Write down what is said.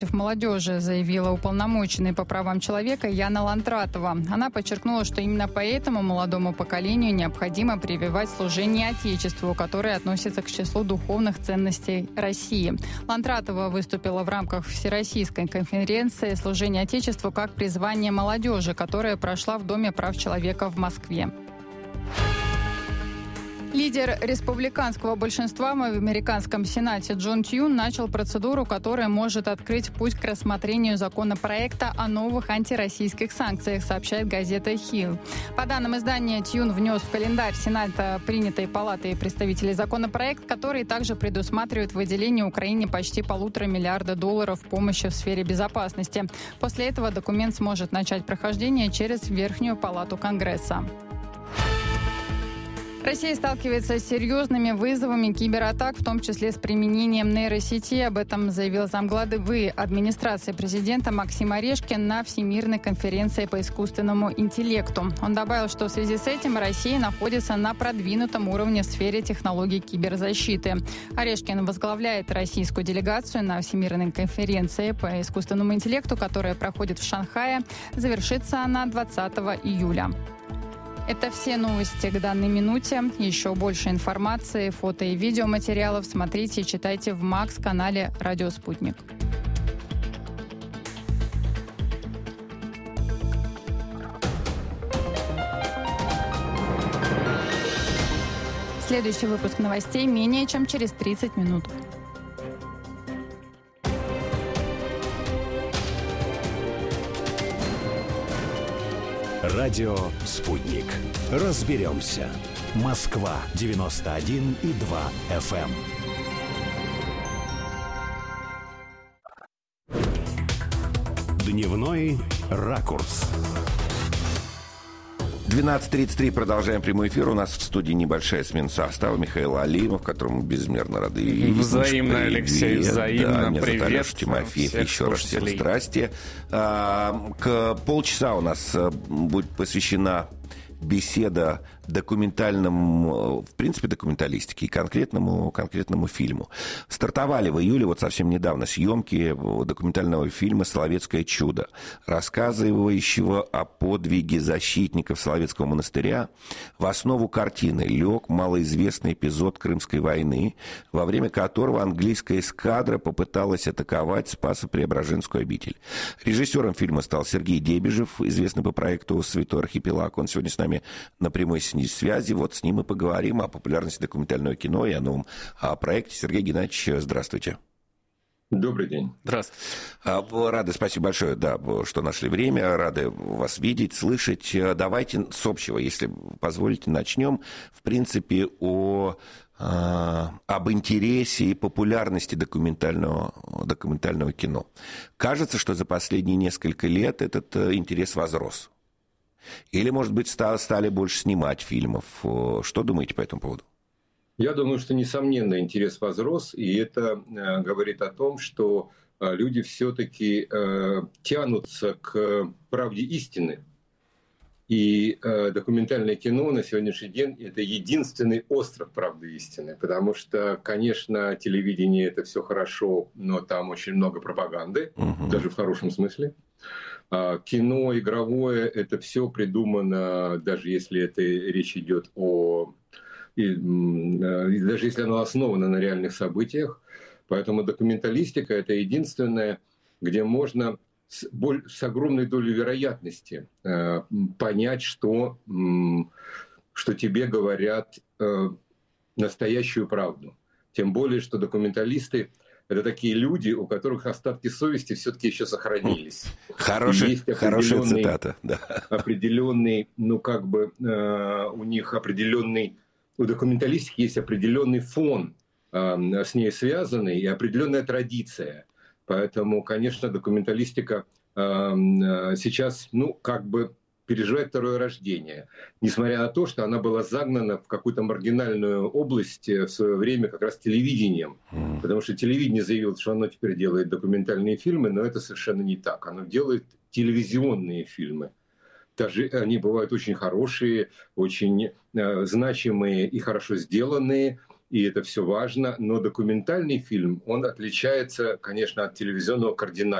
молодежи, заявила уполномоченный по правам человека Яна Лантратова. Она подчеркнула, что именно поэтому молодому поколению необходимо прививать служение Отечеству, которое относится к числу духовных ценностей России. Лантратова выступила в рамках Всероссийской конференции «Служение Отечеству как призвание молодежи», которая прошла в Доме прав человека в Москве. Лидер республиканского большинства в американском Сенате Джон Тьюн начал процедуру, которая может открыть путь к рассмотрению законопроекта о новых антироссийских санкциях, сообщает газета «Хилл». По данным издания, Тьюн внес в календарь Сената принятый Палатой представителей законопроект, который также предусматривает выделение Украине почти $1,5 миллиарда помощи в сфере безопасности. После этого документ сможет начать прохождение через Верхнюю палату Конгресса. Россия сталкивается с серьезными вызовами кибератак, в том числе с применением нейросети. Об этом заявил замглавы администрации президента Максим Орешкин на Всемирной конференции по искусственному интеллекту. Он добавил, что в связи с этим Россия находится на продвинутом уровне в сфере технологий киберзащиты. Орешкин возглавляет российскую делегацию на Всемирной конференции по искусственному интеллекту, которая проходит в Шанхае. Завершится она 20 июля. Это все новости к данной минуте. Еще больше информации, фото и видеоматериалов смотрите и читайте в МАКС-канале «Радио Спутник». Следующий выпуск новостей менее чем через 30 минут. Радио «Спутник». Разберемся. Москва, 91,2 FM. Дневной ракурс. 12:33. Продолжаем прямой эфир. У нас в студии небольшая смена состава. Михаил Алимов, которому безмерно рады видеть. Взаимно, Алексей, взаимно. Да, меня зовут Привет. Алеша Тимофеев. Еще раз всем здрасте. К полчаса у нас будет посвящена беседа документальному, в принципе, документалистике и конкретному фильму. Стартовали в июле, вот совсем недавно, съемки документального фильма «Соловецкое чудо», рассказывающего о подвиге защитников Соловецкого монастыря. В основу картины лег малоизвестный эпизод Крымской войны, во время которого английская эскадра попыталась атаковать Спасо-Преображенскую обитель. Режиссером фильма стал Сергей Дебежев, известный по проекту «Святой архипелаг». Он сегодня с нами на прямой связи. Вот с ним мы поговорим о популярности документального кино и о новом проекте. Сергей Геннадьевич, здравствуйте. Добрый день. Здравствуйте. Рады, спасибо большое, да, что нашли время. Рады вас видеть, слышать. Давайте с общего, если позволите, начнем. В принципе, об интересе и популярности документального кино. Кажется, что за последние несколько лет этот интерес возрос. Или, может быть, стали больше снимать фильмов. Что думаете по этому поводу? Я думаю, что, несомненно, интерес возрос, и это говорит о том, что люди все-таки тянутся к правде истины. И документальное кино на сегодняшний день – это единственный остров правды истины. Потому что, конечно, телевидение – это все хорошо, но там очень много пропаганды, даже в хорошем смысле. Кино игровое – это все придумано, даже если это речь идет даже если оно основано на реальных событиях. Поэтому документалистика – это единственное, где можно с огромной долей вероятности понять, что тебе говорят настоящую правду. Тем более, что документалисты – это такие люди, у которых остатки совести все-таки еще сохранились. Хорошая цитата. Да. Определенный, у них определенный, у документалистики есть определенный фон с ней связанный и определенная традиция. Поэтому, конечно, документалистика сейчас, переживает второе рождение. Несмотря на то, что она была загнана в какую-то маргинальную область в свое время как раз телевидением. Потому что телевидение заявило, что оно теперь делает документальные фильмы, но это совершенно не так. Оно делает телевизионные фильмы. Даже они бывают очень хорошие, очень значимые и хорошо сделанные. и это все важно, но документальный фильм, он отличается, конечно, от телевизионного кардинально.